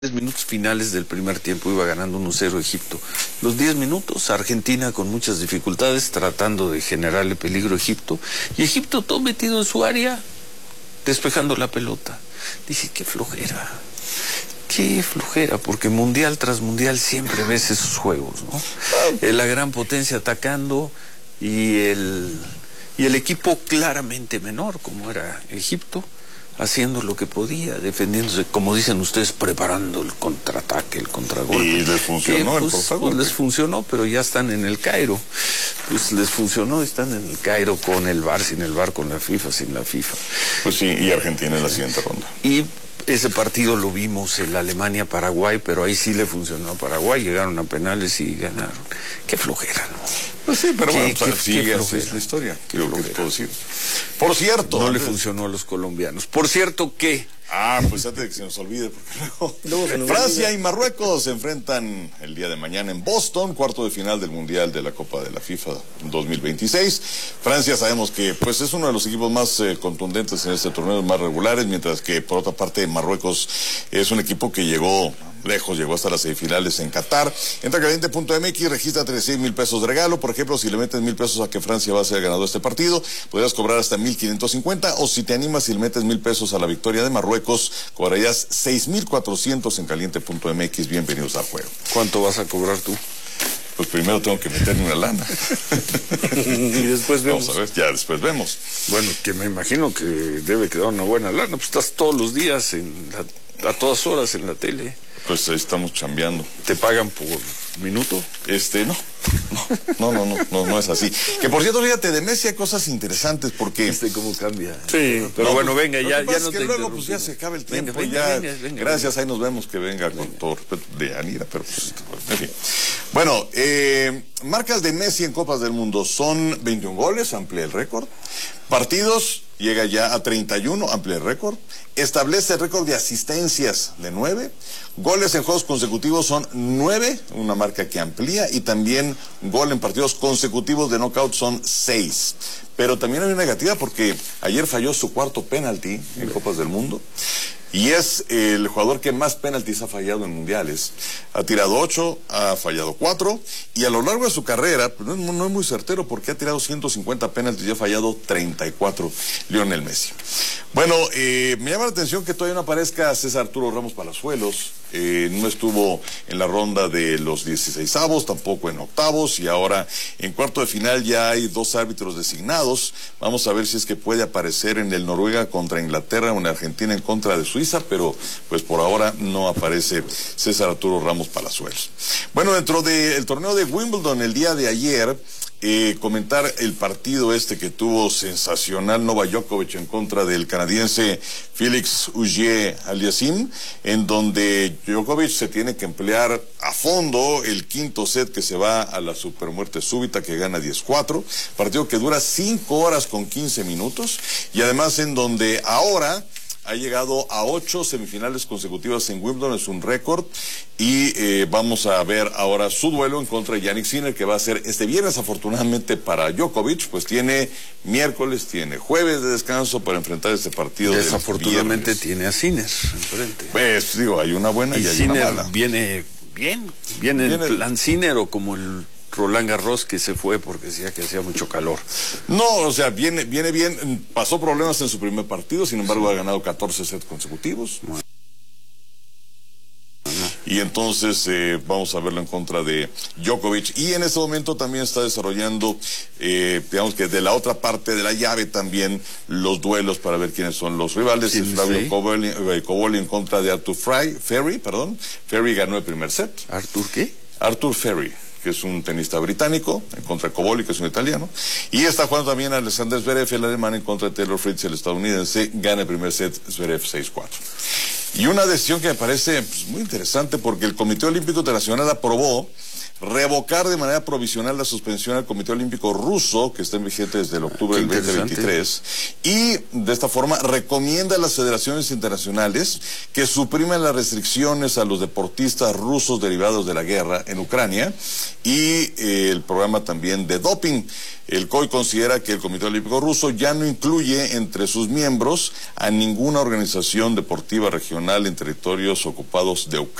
10 minutos finales del primer tiempo iba ganando 1-0 Egipto. Los 10 minutos, Argentina con muchas dificultades tratando de generarle peligro a Egipto. Y Egipto todo metido en su área, despejando la pelota. Dije, qué flojera, porque mundial tras mundial siempre ves esos juegos, ¿no? La gran potencia atacando y el equipo claramente menor, como era Egipto, haciendo lo que podía, defendiéndose, como dicen ustedes, preparando el contraataque, el contragolpe. Y les funcionó el pues les funcionó, pero ya están en el Cairo. Pues les funcionó, están en el Cairo con el VAR, sin el VAR, con la FIFA, sin la FIFA. Pues sí, y Argentina en la siguiente ronda. Y ese partido lo vimos en la Alemania-Paraguay, pero ahí sí le funcionó a Paraguay, llegaron a penales y ganaron. Qué flojera, ¿no? Pues sí, pero bueno, sigue así es la historia, creo que puedo decir. Por cierto... No le funcionó a los colombianos. Por cierto que... pues antes de que se nos olvide, porque luego Francia y Marruecos se enfrentan el día de mañana en Boston, cuarto de final del Mundial de la Copa de la FIFA 2026. Francia sabemos que pues es uno de los equipos más contundentes en este torneo, más regulares, mientras que por otra parte Marruecos es un equipo que llegó lejos, llegó hasta las semifinales en Qatar. Entra a caliente.mx, registra 36,000 pesos de regalo. Por ejemplo, si le metes 1,000 pesos a que Francia va a ser el ganador de este partido, podrías cobrar hasta 1,550, o si te animas y le metes 1,000 pesos a la victoria de Marruecos, cobrarías 6,400 en caliente.mx. Bienvenidos al juego. ¿Cuánto vas a cobrar tú? Pues primero tengo que meterme una lana. Y después vemos. Vamos a ver, ya después vemos. Bueno, que me imagino que debe quedar una buena lana, pues estás todos los días, a todas horas en la tele. Pues ahí estamos chambeando. ¿Te pagan por minuto? No es así. Que por cierto, fíjate, de Messi hay cosas interesantes porque... cómo cambia. Sí. Pero bueno, venga, ya no te luego pues ya se acaba el tiempo. Venga, gracias, ahí nos vemos, que venga con todo respeto de Anira, pero pues, en fin. Bueno, marcas de Messi en Copas del Mundo son 21 goles, amplía el récord. Partidos, llega ya a 31, amplía el récord. Establece el récord de asistencias de 9. Goles en juegos consecutivos son 9, una marca que amplía, y también gol en partidos consecutivos de knockout son 6. Pero también hay una negativa porque ayer falló su cuarto penalti en Copas del Mundo. Y es el jugador que más penaltis ha fallado en mundiales. Ha tirado 8, ha fallado 4, y a lo largo de su carrera, pues no es muy certero porque ha tirado 150 penaltis y ha fallado 34, Lionel Messi. Bueno, me llama la atención que todavía no aparezca César Arturo Ramos Palazuelos. No estuvo en la ronda de los 16avos, tampoco en octavos, y ahora en cuarto de final ya hay 2 árbitros designados. Vamos a ver si es que puede aparecer en el Noruega contra Inglaterra o en Argentina en contra de Suiza, pero pues por ahora no aparece César Arturo Ramos Palazuelos. Bueno, dentro del torneo de Wimbledon el día de ayer, comentar el partido que tuvo sensacional Novak Djokovic en contra del canadiense Félix Auger-Aliassime, en donde Djokovic se tiene que emplear a fondo el quinto set, que se va a la supermuerte súbita, que gana 10-4, partido que dura 5 horas con 15 minutos, y además en donde ahora ha llegado a 8 semifinales consecutivas en Wimbledon, es un récord, y vamos a ver ahora su duelo en contra de Jannik Sinner, que va a ser este viernes. Afortunadamente para Djokovic, pues tiene miércoles, tiene jueves de descanso para enfrentar este partido. Desafortunadamente tiene a Sinner enfrente. Pues digo, hay una buena y hay Sinner una mala. Viene en plan Sinner, o como el Roland Garros, que se fue porque decía que hacía mucho calor. No, o sea, viene bien. Pasó problemas en su primer partido, sin embargo ha ganado 14 sets consecutivos. Bueno. Y entonces vamos a verlo en contra de Djokovic. Y en este momento también está desarrollando, digamos que de la otra parte de la llave también, los duelos para ver quiénes son los rivales. Sí, Flavio Cobolli en contra de Arthur Ferry. Ferry ganó el primer set. ¿Arthur qué? Arthur Ferry, que es un tenista británico, en contra de Cobolli, que es un italiano. Y está jugando también Alexander Zverev, el alemán, en contra de Taylor Fritz, el estadounidense. Gana el primer set Zverev 6-4. Y una decisión que me parece muy interesante, porque el Comité Olímpico Internacional aprobó revocar de manera provisional la suspensión al Comité Olímpico Ruso, que está en vigente desde el octubre del 2023, y de esta forma recomienda a las federaciones internacionales que supriman las restricciones a los deportistas rusos derivados de la guerra en Ucrania y el programa también de doping. El COI considera que el Comité Olímpico Ruso ya no incluye entre sus miembros a ninguna organización deportiva regional en territorios ocupados de Ucrania.